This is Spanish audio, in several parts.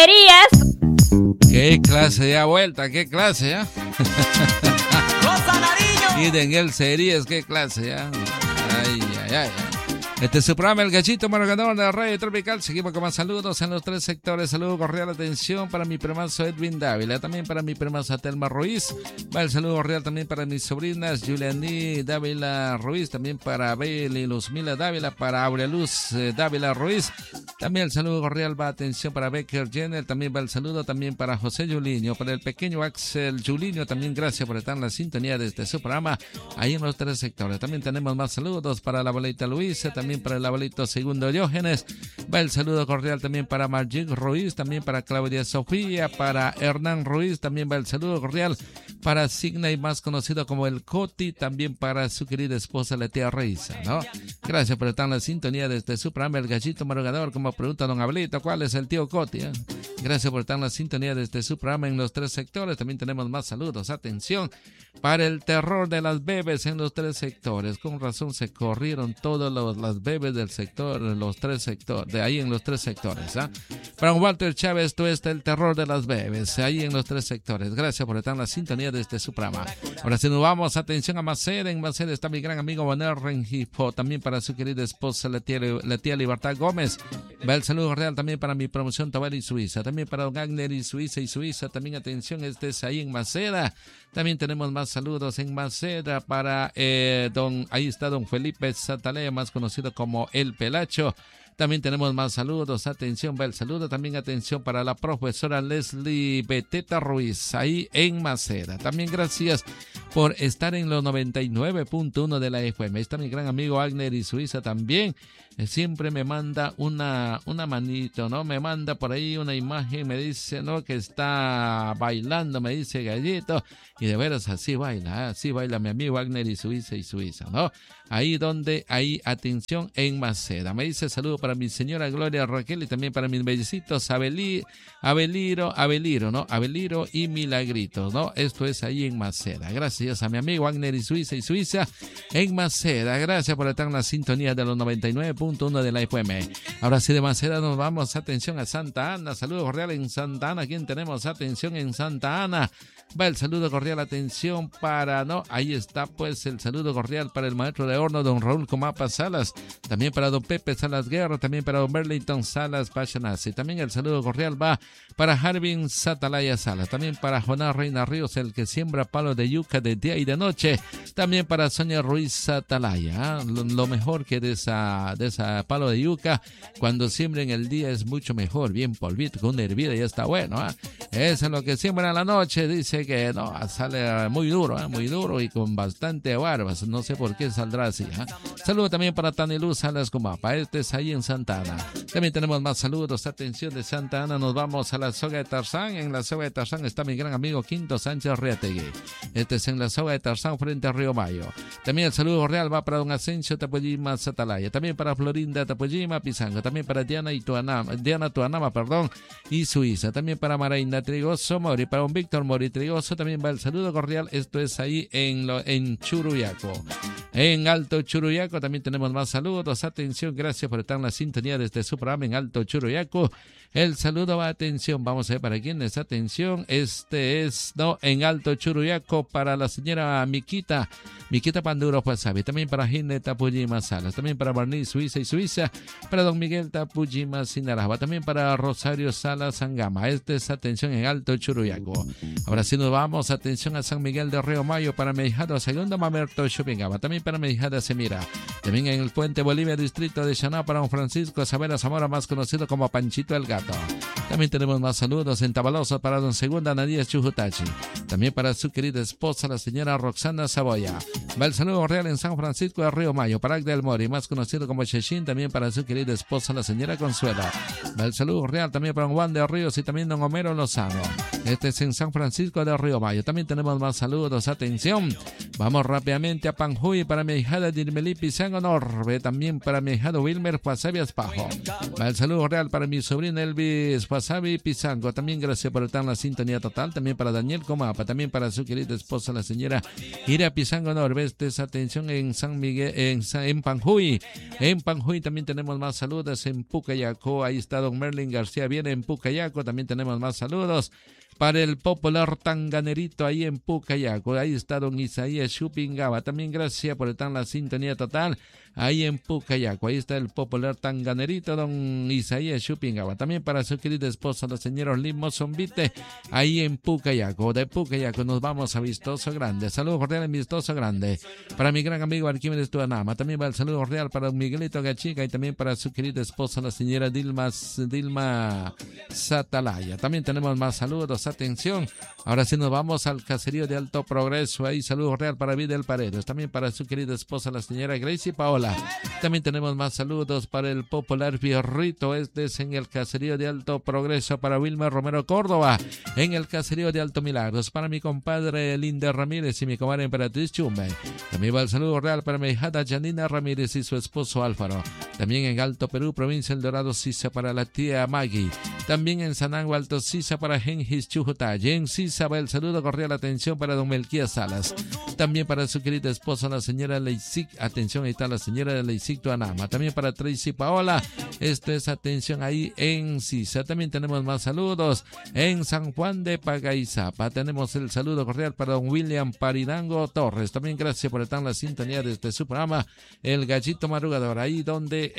Qué clase de vuelta, qué clase, ¿ya? Y Daniel Serías, qué clase, ¿ya? Ay, ay, ay. Este es su programa El Gallito Margador de la Radio Tropical. Seguimos con más saludos en los tres sectores. Saludo cordial, atención para mi premazo Edwin Dávila, también para mi premazo Telma Ruiz. Va el saludo cordial también para mis sobrinas Julianí Dávila Ruiz, también para Abel y Luzmila Dávila, para Aureluz Dávila Ruiz. También el saludo cordial va, atención para Becker Jenner, también va el saludo también para José Juliño, para el pequeño Axel Juliño, también gracias por estar en la sintonía de este su programa ahí en los tres sectores. También tenemos más saludos para la abuelita Luisa, también para el abuelito Segundo Diógenes. Va el saludo cordial también para Margit Ruiz, también para Claudia Sofía, para Hernán Ruiz, también va el saludo cordial para Signa y más conocido como el Coti, también para su querida esposa la tía Reisa, ¿no? Gracias por estar en la sintonía de este su programa El Gallito Madrugador. Como pregunta don Abelito, ¿cuál es el tío Coti? Gracias por estar en la sintonía de este su programa en los tres sectores. También tenemos más saludos, atención, para el terror de las bebés en los tres sectores. Con razón se corrieron todas las bebés del sector, los tres sectores, de ahí en los tres sectores. Para Walter Chávez, esto es el terror de las bebés, ahí en los tres sectores. Gracias por estar en la sintonía de este su programa. Ahora si nos vamos, atención a Maceda. En Maceda está mi gran amigo Bonel Rengifo, también para su querida esposa la tía Libertad Gómez. Va el saludo real también para mi promoción Tobar y Suiza, también para don Agner y Suiza, también atención, este es ahí en Maceda. También tenemos más saludos en Maceda para ahí está don Felipe Satalea, más conocido como El Pelacho. También tenemos más saludos, atención, va el saludo, también atención para la profesora Leslie Beteta Ruiz, ahí en Maceda. También gracias por estar en los 99.1 de la FM. Ahí está mi gran amigo Agner y Suiza también. Siempre me manda una manito, ¿no? Me manda por ahí una imagen, me dice, ¿no? Que está bailando, me dice Gallito. Y de veras así baila mi amigo Agner y Suiza, ¿no? Ahí atención en Maceda. Me dice saludo para mi señora Gloria Raquel y también para mis bellecitos Abeliro, ¿no? Abeliro y Milagrito, ¿no? Esto es ahí en Maceda. Gracias a mi amigo Agner y Suiza en Maceda. Gracias por estar en la sintonía de los 99.1 de la FM. Ahora sí, de Maceda nos vamos, atención a Santa Ana. Saludo cordial en Santa Ana. ¿Quién tenemos? Atención en Santa Ana. Va el saludo cordial, atención para, ¿no? Ahí está pues el saludo cordial para el maestro de horno, don Raúl Comapa Salas. También para don Pepe Salas Guerra, también para don Burlington Salas Pachanasi. También el saludo cordial va para Harvin Satalaya Salas. También para Jonás Reina Ríos, el que siembra palo de yuca de día y de noche. También para Sonia Ruiz Satalaya. Lo mejor que de esa palo de yuca, cuando siembra en el día es mucho mejor, bien polvito, con una hervida ya está bueno. Eso es lo que siembra en la noche, dice que no, sale muy duro y con bastante barbas. No sé por qué saldrá así. Saludo también para Tani Luz Salas Comapa. Este es ahí en Santa Ana. También tenemos más saludos. Atención, de Santa Ana nos vamos a la Soga de Tarzán. En la Soga de Tarzán está mi gran amigo Quinto Sánchez Reategui. Este es en la Soga de Tarzán frente a Río Mayo. También el saludo real va para don Asensio Tapuyima Satalaya. También para Florinda Tapuyima Pizango. También para Diana Tuanama, y Suiza. También para Maraina Trigoso Mori. Para don Víctor Mori Trigoso también va el saludo cordial. Esto es ahí en Churuyaco. En Alto Churuyaco también tenemos más saludos. Atención, gracias por estar en la sintonía de este su programa en Alto Churuyaco. El saludo va, atención, vamos a ver para quién es, atención, este es, no, en Alto Churuyaco para la señora Miquita Panduro Pasabi, también para Gine Tapujima Salas, también para Barniz Suiza, para don Miguel Tapujima Sinaraba, también para Rosario Salas Sangama. Este es, atención, en Alto Churuyaco. Ahora sí nos vamos, atención a San Miguel de Río Mayo para mi hijado Segundo Mamerto Chupingaba, también para mi hijada Semira, también en el Puente Bolivia, distrito de Xaná, para don Francisco Sabela Zamora, más conocido como Panchito el Gato. También tenemos más saludos en Tabalosa para don Segunda Nadías Chujutachi, también para su querida esposa la señora Roxana Saboya. Va el saludo real en San Francisco de Río Mayo para Agda del Mori, más conocido como Chechín, también para su querida esposa la señora Consuelo. Va el saludo real también para don Juan de Ríos y también don Homero Lozano. Este es en San Francisco de Río Mayo. También tenemos más saludos, atención, vamos rápidamente a Panjuy para mi hijada Dirmelí Pizango Norbe, también para mi hijado Wilmer Pasabias Pajo. Va el saludo real para mi sobrina Elvis Guasave y Pizango. También gracias por estar en la sintonía total. También para Daniel Comapa. También para su querida esposa, la señora Ira Pizango Norvestes. Atención en San Miguel, en Panjuy. En Panjuy también tenemos más saludos. En Pucayaco, ahí está don Merlin García. Viene en Pucayaco. También tenemos más saludos. Para el popular tanganerito ahí en Pucayaco, ahí está don Isaías Chupingaba. También gracias por estar en la sintonía total ahí en Pucayaco. Ahí está el popular tanganerito don Isaías Chupingaba. También para su querida esposa, la señora Limo Zombite, ahí en Pucayaco. De Pucayaco nos vamos a Vistoso Grande. Saludos cordiales en Vistoso Grande. Para mi gran amigo Arquímedes Tuanama. También va el saludo cordial para don Miguelito Gachica y también para su querida esposa, la señora Dilma Satalaya. También tenemos más saludos. Atención, ahora sí nos vamos al caserío de Alto Progreso. Ahí saludos real para Vidal Paredes, también para su querida esposa, la señora Gracie Paola. También tenemos más saludos para el popular Fierrito. Este es en el caserío de Alto Progreso para Wilmer Romero Córdoba. En el caserío de Alto Milagros para mi compadre Linda Ramírez y mi comadre Emperatriz Chumbe. También va el saludo real para mi hijada Janina Ramírez y su esposo Álvaro. También en Alto Perú, provincia El Dorado, Sisa para la tía Maggie. También en Sanango Alto Sisa para Gengis Chujutay. En Sisa va el saludo cordial, atención para don Melquías Salas. También para su querida esposa, la señora Leisic. Atención, ahí está la señora Leisic Tuanama. También para Tracy Paola. Esto es atención ahí en Sisa. También tenemos más saludos en San Juan de Pagaizapa. Tenemos el saludo cordial para don William Paridango Torres. También gracias por estar en la sintonía de este su programa, El Gallito Madrugador. Ahí donde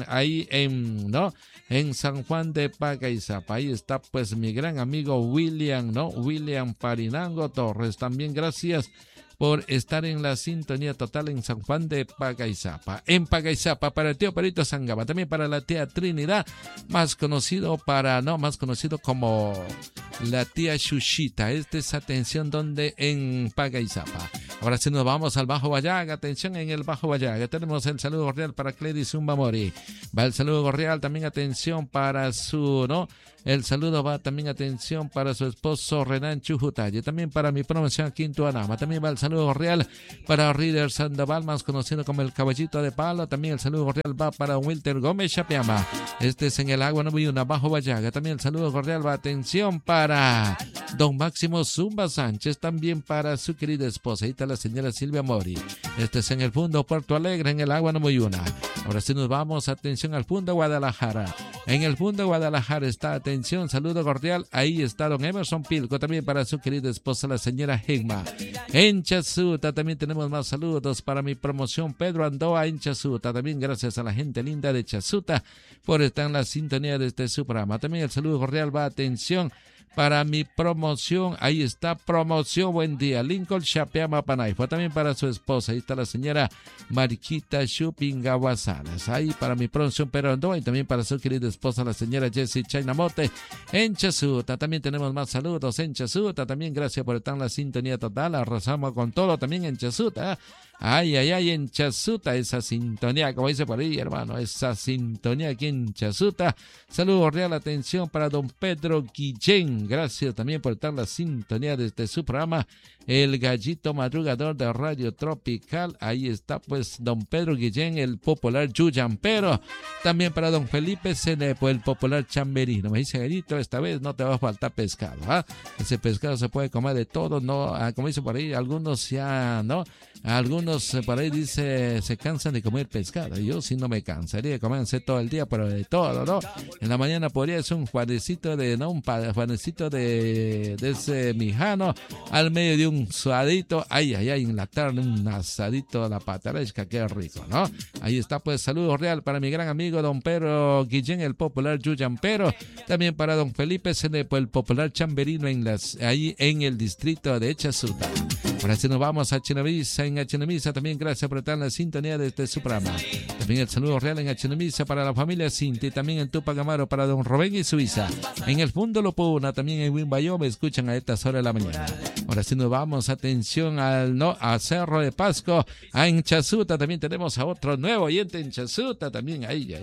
en San Juan de Pagaizapa. Ahí está pues mi gran amigo William Parinango Torres. También gracias por estar en la sintonía total en San Juan de Pagaizapa. En Pagaizapa para el tío Perito Sangaba, también para la tía Trinidad, más conocido como la tía Xuxita. Esta es atención donde en Pagaizapa. Ahora sí nos vamos al Bajo Vallaga. Atención en el Bajo Vallaga. Tenemos el saludo cordial para Cledi Zumba Mori. Va el saludo cordial también, atención para el saludo va también, atención para su esposo Renan Chujutaye. También para mi promoción Quinto Anama. También va el saludo cordial para Reader Sandoval, más conocido como el Caballito de Palo. También el saludo cordial va para Wilter Gómez Chapiama. Este es en el Agua 91, Bajo Vallaga. También el saludo cordial va, atención para don Máximo Zumba Sánchez. También para su querida esposa, ahí está la señora Silvia Mori. Este es en el Fundo Puerto Alegre, en el Agua 91. Ahora sí nos vamos, atención al Fundo Guadalajara. En el Fundo Guadalajara está, atención, saludo cordial. Ahí está don Emerson Pilco, también para su querida esposa, la señora Hegma. En Chazuta también tenemos más saludos para mi promoción Pedro Andoa en Chazuta. También gracias a la gente linda de Chazuta por estar en la sintonía de este su programa. También el saludo cordial va, atención, para mi promoción, ahí está promoción, buen día, Lincoln Chapeama Panaifa. También para su esposa, ahí está la señora Mariquita Chupingawa Salas. Ahí para mi promoción Pedro Andoa y también para su querida esposa, la señora Jessie Chainamote en Chazuta. También tenemos más saludos en Chazuta. También gracias por estar en la sintonía total. Arrasamos con todo también en Chazuta. Ay, en Chazuta, esa sintonía, como dice por ahí, hermano, esa sintonía aquí en Chazuta. Saludos, real atención para don Pedro Guillén. Gracias también por estar en la sintonía desde su programa, El Gallito Madrugador de Radio Tropical. Ahí está pues don Pedro Guillén, el popular yuyampero. También para don Felipe Cenepo, el popular chamberino. Me dice, Gallito, esta vez no te va a faltar pescado, ¿ah? Ese pescado se puede comer de todo, ¿no? Como dice por ahí, algunos ya, ¿no? Algunos por ahí dice se cansan de comer pescado. Yo sí no me cansaría de comerse todo el día, pero de todo, ¿no? En la mañana podría ser un juanecito un juanecito de ese mijano, al medio de un suadito, en la tarde un asadito a la pataresca, qué rico, ¿no? Ahí está pues, saludo real para mi gran amigo don Pedro Guillén, el popular yuyampero. También para don Felipe Cenepo, el popular chamberino ahí en el distrito de Chazuta. Ahora sí nos vamos a Chinamisa. En Chinamisa también gracias por estar en la sintonía de este su programa. También el saludo real en Chinamisa para la familia Cinti. También en Tupac Amaro para don Rubén y Suiza. En el Fundo Lopuna, también en Wimbayo me escuchan a estas horas de la mañana. Ahora sí nos vamos, atención a Cerro de Pasco. En Chazuta también tenemos a otro nuevo oyente en Chazuta también.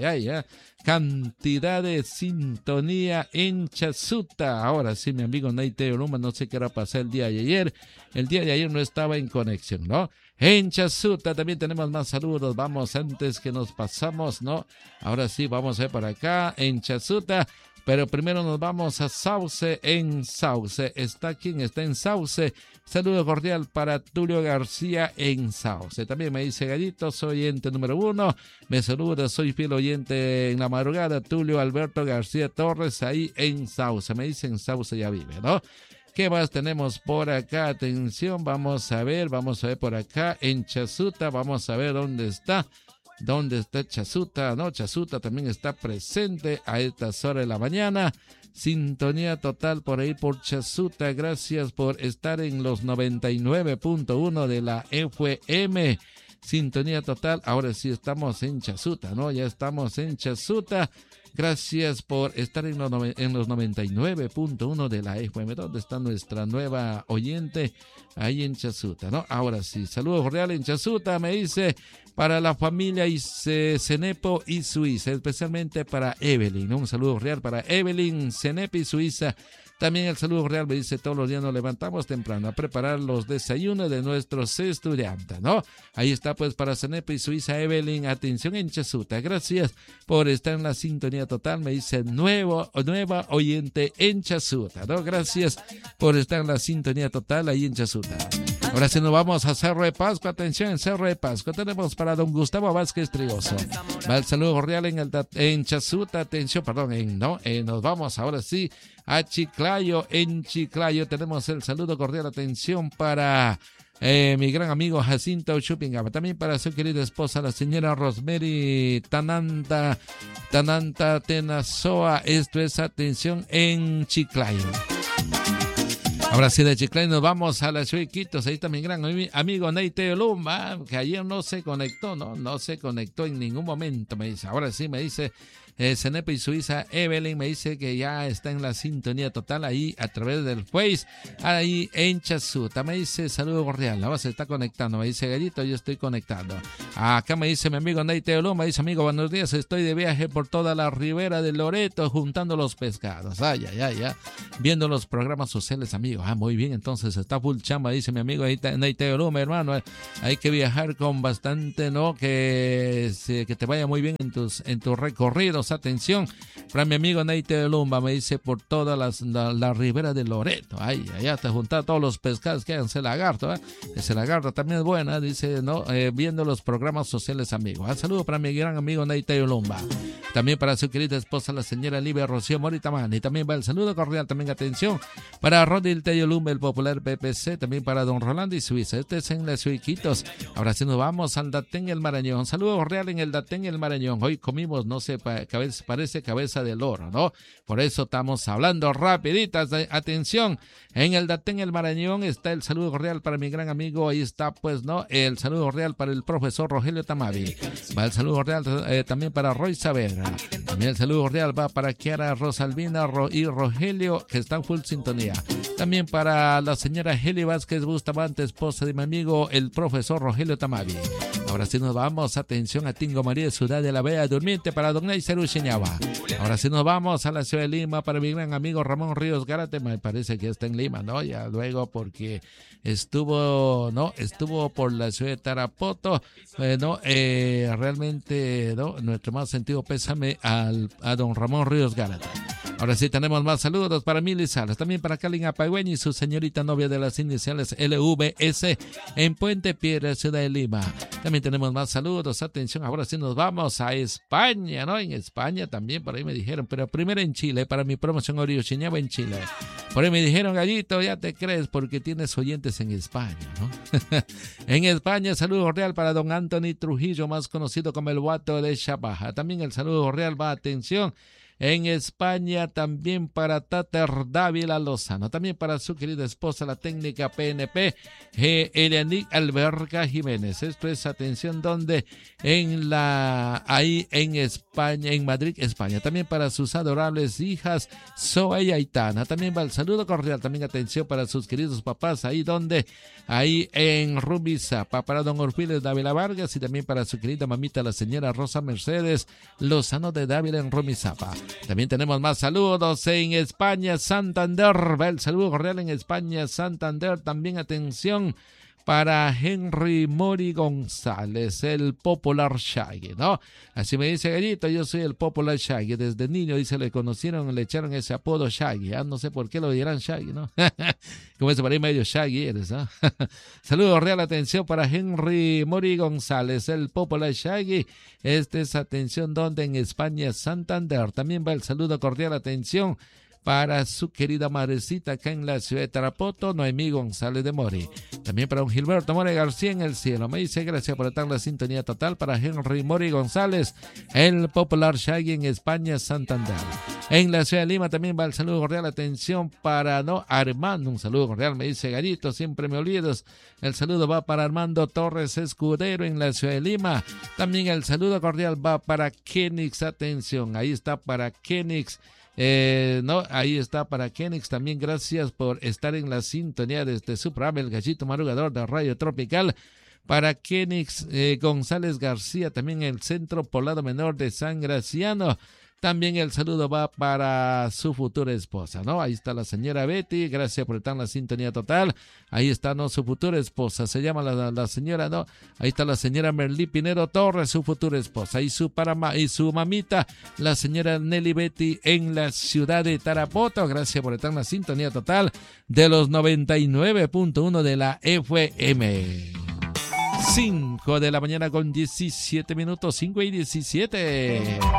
Cantidad de sintonía en Chazuta. Ahora sí, mi amigo Naite Oruma, no sé qué era pasar el día de ayer. El día de ayer no estaba en conexión, ¿no? En Chazuta también tenemos más saludos. Vamos, antes que nos pasamos, ¿no? Ahora sí, vamos a ver por acá. En Chazuta Pero primero nos vamos a Sauce, en Sauce. ¿Está quién está en Sauce? Saludo cordial para Tulio García en Sauce. También me dice Gallito, soy oyente número 1. Me saluda, soy fiel oyente en la madrugada. Tulio Alberto García Torres, ahí en Sauce. Me dice en Sauce ya vive, ¿no? ¿Qué más tenemos por acá? Atención, vamos a ver por acá en Chasuta. Vamos a ver dónde está. ¿Dónde está Chasuta? No, Chasuta también está presente a estas horas de la mañana. Sintonía total por ahí por Chasuta. Gracias por estar en los 99.1 de la FM. Sintonía total. Ahora sí estamos en Chasuta, ¿no? Ya estamos en Chasuta. Gracias por estar en los 99.1 de la FM. ¿Dónde está nuestra nueva oyente? Ahí en Chasuta, ¿no? Ahora sí, saludos cordiales en Chasuta, me dice, para la familia Cenepo y Suiza, especialmente para Evelyn, ¿no? Un saludo real para Evelyn, Cenepo y Suiza. También el saludo real me dice, todos los días nos levantamos temprano a preparar los desayunos de nuestros estudiantes, ¿no? Ahí está pues para Cenepo y Suiza, Evelyn, atención en Chasuta. Gracias por estar en la sintonía total, me dice nueva oyente en Chasuta, ¿no? Gracias por estar en la sintonía total ahí en Chasuta. Ahora sí nos vamos a Cerro de Pascua. Atención, en Cerro de Pascua tenemos para don Gustavo Vázquez Trigoso. Va el saludo cordial en Chasuta. Atención, nos vamos ahora sí a Chiclayo. En Chiclayo tenemos el saludo cordial. Atención para mi gran amigo Jacinto Chupingama. También para su querida esposa, la señora Rosemary Tananta Tenazoa. Esto es atención en Chiclayo. Ahora sí, de Chiclayo nos vamos a la ciudad de Iquitos. Ahí está mi gran amigo Neite Olumba, que ayer no se conectó, no se conectó en ningún momento, me dice. Ahora sí, me dice Cenepo y Suiza, Evelyn, me dice que ya está en la sintonía total ahí a través del Face, ahí en Chasuta. Me dice, saludo cordial, la se está conectando. Me dice, Gallito, yo estoy conectando. Acá me dice mi amigo Neite Olumba, me dice, amigo, buenos días, estoy de viaje por toda la ribera de Loreto juntando los pescados. Ay, viendo los programas sociales, amigo. Muy bien, entonces está full chamba, dice mi amigo Neite Olumba, hermano. Hay que viajar con bastante, ¿no? Que te vaya muy bien en tus recorridos. Atención para mi amigo Neite Olumba, me dice, por toda la ribera de Loreto. Ay, allá te juntar todos los pescados que hagan ese lagarto, ese lagarto también es buena, dice, ¿no? Viendo los programas sociales, amigo. Un saludo para mi gran amigo Neite Olumba. También para su querida esposa, la señora Livia Rocío Moritamán. Y también va el saludo cordial, también atención para Rodil Teyolumba, el popular PPC, también para don Rolando y Suiza. Este es en la ciudad de Iquitos. Ahora sí nos vamos al Datén el Marañón. Saludo cordial en el Datén el Marañón. Hoy comimos, no sé, parece cabeza de loro, ¿no? Por eso estamos hablando rapiditas. Atención, en el Datén el Marañón está el saludo cordial para mi gran amigo. Ahí está, pues, ¿no? El saludo cordial para el profesor Rogelio Tamavi. Va el saludo cordial también para Roy Saavedra. También el saludo cordial va para Kiara Rosalvina y Rogelio, que están full sintonía. También para la señora Heli Vázquez Bustamante, esposa de mi amigo el profesor Rogelio Tamavi. Ahora sí nos vamos, atención, a Tingo María, Ciudad de la Bella Durmiente, para don Neiseru Chiñaba. Ahora sí nos vamos a la ciudad de Lima para mi gran amigo Ramón Ríos Gárate. Me parece que está en Lima, ¿no? Ya luego, porque estuvo por la ciudad de Tarapoto, realmente, ¿no? Nuestro más sentido pésame a don Ramón Ríos Gárate. Ahora sí tenemos más saludos para Mili Salas, también para Kalin Apagüeñi y su señorita novia de las iniciales LVS en Puente Piedra, Ciudad de Lima. También tenemos más saludos, atención, ahora sí nos vamos a España, ¿no? En España también, por ahí me dijeron, pero primero en Chile, para mi promoción Orio Chiñaba en Chile. Por ahí me dijeron, Gallito, ya te crees porque tienes oyentes en España, ¿no? En España, saludo real para don Anthony Trujillo, más conocido como el Guato de Chabaja. También el saludo real va, atención, en España también para Tater Dávila Lozano, también para su querida esposa, la técnica PNP, Elianic Alberca Jiménez. Esto es, atención, donde ahí en España, en Madrid, España. También para sus adorables hijas, Zoe y Aitana. También va el saludo cordial, también atención para sus queridos papás, ahí en Rumbizapa, para don Orfiles Dávila Vargas, y también para su querida mamita, la señora Rosa Mercedes Lozano de Dávila en Rumbizapa. También tenemos más saludos en España, Santander. Va el saludo cordial en España, Santander. También atención para Henry Mori González, el Popular Shaggy, ¿no? Así me dice Gallito, yo soy el Popular Shaggy. Desde niño, dice, le conocieron, le echaron ese apodo Shaggy. No sé por qué lo dirán Shaggy, ¿no? Como ese por ahí medio Shaggy eres, ¿no? Saludos, real atención para Henry Mori González, el Popular Shaggy. Esta es atención donde en España, Santander. También va el saludo cordial, atención para su querida madrecita acá en la ciudad de Tarapoto, Noemí González de Mori. También para un Gilberto More García en el cielo. Me dice gracias por estar en la sintonía total para Henry Mori González, el Popular Shaggy en España, Santander. En la ciudad de Lima también va el saludo cordial, atención para Armando, un saludo cordial, me dice Gallito, siempre me olvidas. El saludo va para Armando Torres Escudero en la ciudad de Lima. También el saludo cordial va para Kenix, atención, ahí está para Kenix. Ahí está para Kenix. También gracias por estar en la sintonía de este su programa, El Gallito Madrugador de Radio Tropical. Para Kenix González García, también el Centro Poblado Menor de San Graciano. También el saludo va para su futura esposa, ¿no? Ahí está la señora Betty, gracias por estar en la sintonía total. Ahí está, ¿no? Su futura esposa, se llama la señora, ¿no? Ahí está la señora Merlí Pinero Torres, su futura esposa. Y su mamita, la señora Nelly Betty en la ciudad de Tarapoto. Gracias por estar en la sintonía total de los 99.1 de la FM. 5 de la mañana con 17 minutos, 5 y 17.